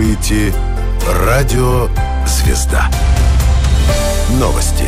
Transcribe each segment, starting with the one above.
слушаете Радио «Звезда». Новости.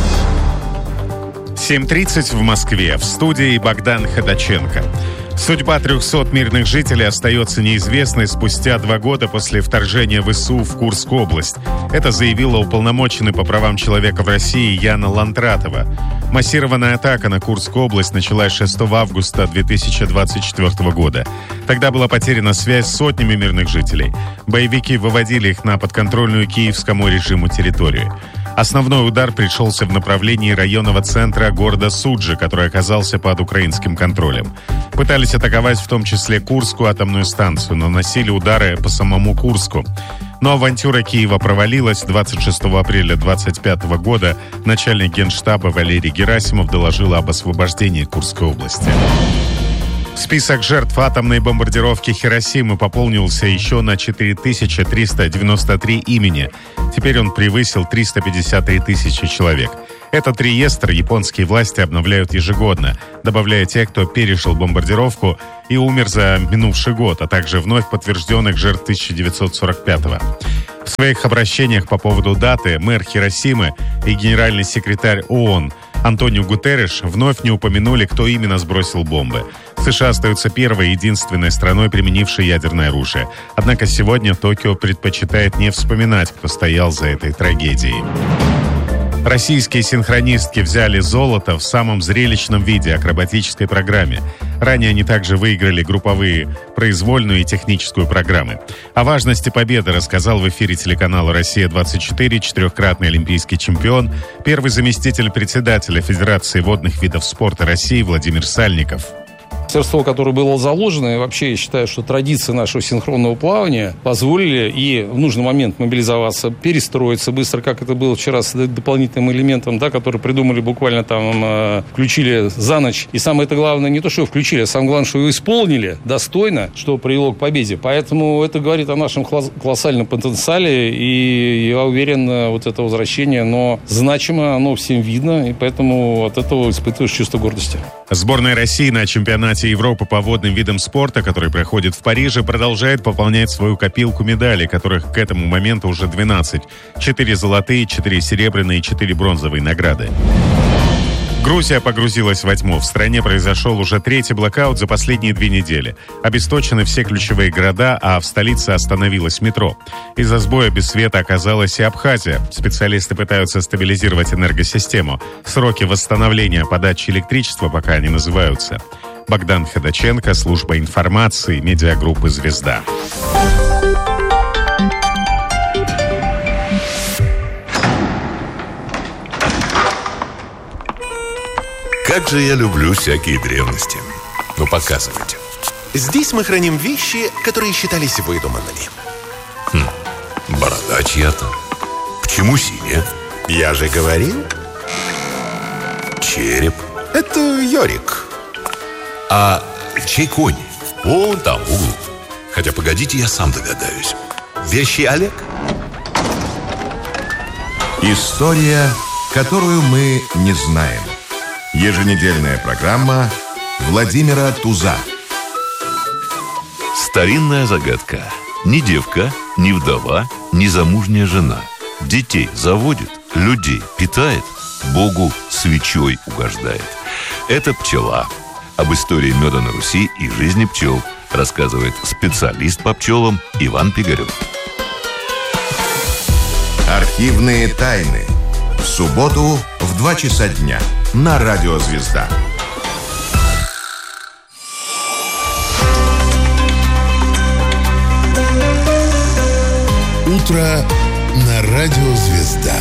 7:30 в Москве. В студии Богдан Ходаченко. Судьба 300 мирных жителей остается неизвестной спустя 2 года после вторжения ВСУ в Курскую область. Это заявила уполномоченный по правам человека в России Яна Лантратова. Массированная атака на Курскую область началась 6 августа 2024 года. Тогда была потеряна связь с сотнями мирных жителей. Боевики выводили их на подконтрольную киевскому режиму территорию. Основной удар пришелся в направлении районного центра города Суджи, который оказался под украинским контролем. Пытались атаковать в том числе Курскую атомную станцию, но наносили удары по самому Курску. Но авантюра Киева провалилась. 26 апреля 2025 года начальник Генштаба Валерий Герасимов доложил об освобождении Курской области. Список жертв атомной бомбардировки Хиросимы пополнился еще на 4393 имени. Теперь он превысил 353 тысячи человек. Этот реестр японские власти обновляют ежегодно, добавляя тех, кто пережил бомбардировку и умер за минувший год, а также вновь подтвержденных жертв 1945-го. В своих обращениях по поводу даты мэр Хиросимы и генеральный секретарь ООН Антонио Гутерриш вновь не упомянули, кто именно сбросил бомбы. США остаются первой и единственной страной, применившей ядерное оружие. Однако сегодня Токио предпочитает не вспоминать, кто стоял за этой трагедией. Российские синхронистки взяли золото в самом зрелищном виде акробатической программе. Ранее они также выиграли групповые, произвольную и техническую программы. О важности победы рассказал в эфире телеканала «Россия-24» четырехкратный олимпийский чемпион, первый заместитель председателя Федерации водных видов спорта России Владимир Сальников. Мастерство, которое было заложено, и вообще я считаю, что традиции нашего синхронного плавания позволили и в нужный момент мобилизоваться, перестроиться быстро, как это было вчера с дополнительным элементом, да, который придумали буквально там, включили за ночь. И самое это главное, не то, что его включили, а самое главное, что его исполнили достойно, что привело к победе. Поэтому это говорит о нашем колоссальном потенциале, и я уверен, вот это возвращение, оно значимо, оно всем видно, и поэтому от этого испытываешь чувство гордости. Сборная России на чемпионате Европы по водным видам спорта, который проходит в Париже, продолжает пополнять свою копилку медалей, которых к этому моменту уже 12. 4 золотые, 4 серебряные и 4 бронзовые награды. Грузия погрузилась во тьму. В стране произошел уже 3-й блокаут за последние 2 недели. Обесточены все ключевые города, а в столице остановилось метро. Из-за сбоя без света оказалась и Абхазия. Специалисты пытаются стабилизировать энергосистему. Сроки восстановления подачи электричества пока не называются. Богдан Ходаченко, служба информации, медиагруппы «Звезда». Как же я люблю всякие древности. Ну, показывайте. Здесь мы храним вещи, которые считались выдуманными. Борода чья-то. Почему синяя? Я же говорил. Череп. Это Йорик. А чей конь? Вон там, в углу. Хотя, погодите, я сам догадаюсь. Вещи Олег. История, которую мы не знаем. Еженедельная программа Владимира Туза. Старинная загадка. Ни девка, ни вдова, ни замужняя жена. Детей заводит, людей питает, Богу свечой угождает. Это пчела. Об истории меда на Руси и жизни пчел рассказывает специалист по пчелам Иван Пигарев. Архивные тайны. В субботу в 2 часа дня на Радио «Звезда». Утро на Радио «Звезда».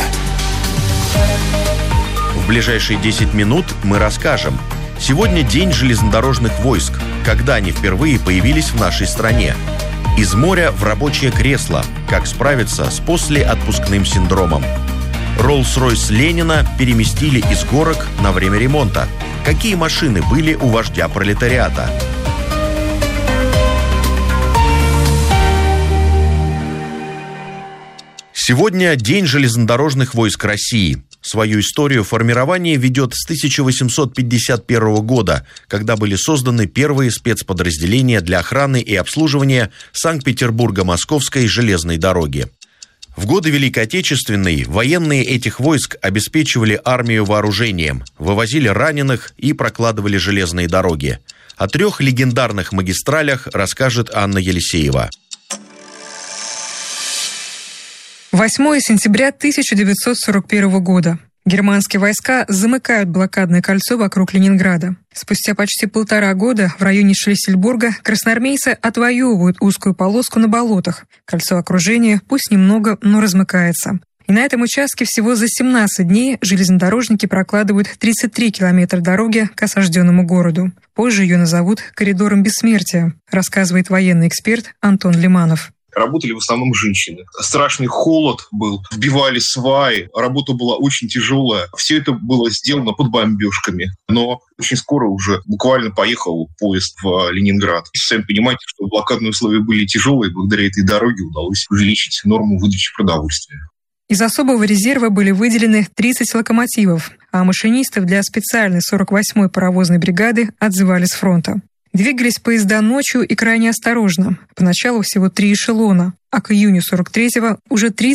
В ближайшие 10 минут мы расскажем. Сегодня день железнодорожных войск, когда они впервые появились в нашей стране. Из моря в рабочее кресло. Как справиться с послеотпускным синдромом. Роллс-Ройс Ленина переместили из горок на время ремонта. Какие машины были у вождя пролетариата? Сегодня день железнодорожных войск России. свою историю формирования ведет с 1851 года, когда были созданы первые спецподразделения для охраны и обслуживания Санкт-Петербурга-Московской железной дороги. В годы Великой Отечественной военные этих войск обеспечивали армию вооружением, вывозили раненых и прокладывали железные дороги. О 3 легендарных магистралях расскажет Анна Елисеева. 8 сентября 1941 года. Германские войска замыкают блокадное кольцо вокруг Ленинграда. Спустя почти 1,5 года в районе Шлиссельбурга красноармейцы отвоевывают узкую полоску на болотах. Кольцо окружения пусть немного, но размыкается. И на этом участке всего за 17 дней железнодорожники прокладывают 33 километра дороги к осажденному городу. Позже ее назовут «коридором бессмертия», рассказывает военный эксперт Антон Лиманов. Работали в основном женщины. Страшный холод был, вбивали сваи, работа была очень тяжелая. Все это было сделано под бомбежками. Но очень скоро уже буквально поехал поезд в Ленинград. Сами понимаете, что блокадные условия были тяжелые, благодаря этой дороге удалось увеличить норму выдачи продовольствия. Из особого резерва были выделены 30 локомотивов, а машинистов для специальной 48-й паровозной бригады отзывали с фронта. Двигались поезда ночью и крайне осторожно. Поначалу всего 3 эшелона, а к июню 43-го уже 30